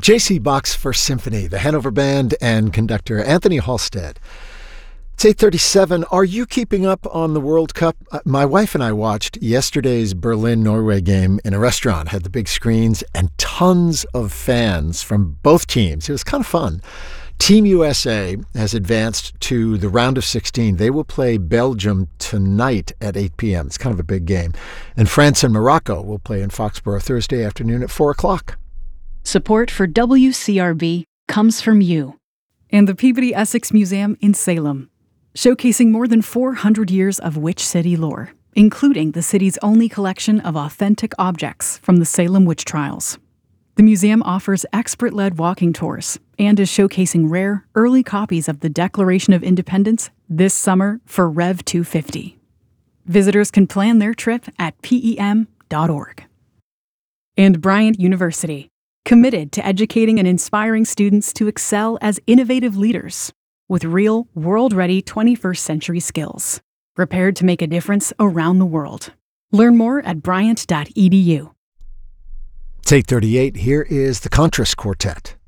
J.C. Bach's First Symphony, the Hanover Band, and conductor Anthony Halstead. It's 8:37. Are you keeping up on the World Cup? My wife and I watched yesterday's Berlin-Norway game in a restaurant, had the big screens, and tons of fans from both teams. It was kind of fun. Team USA has advanced to the round of 16. They will play Belgium tonight at 8 p.m. It's kind of a big game. And France and Morocco will play in Foxborough Thursday afternoon at 4 o'clock. Support for WCRB comes from you and the Peabody Essex Museum in Salem, showcasing more than 400 years of Witch City lore, including the city's only collection of authentic objects from the Salem witch trials. The museum offers expert-led walking tours and is showcasing rare, early copies of the Declaration of Independence this summer for Rev 250. Visitors can plan their trip at PEM.org. And Bryant University, committed to educating and inspiring students to excel as innovative leaders with real, world-ready 21st century skills, prepared to make a difference around the world. Learn more at bryant.edu. It's 8:38. Here is the Contras Quartet.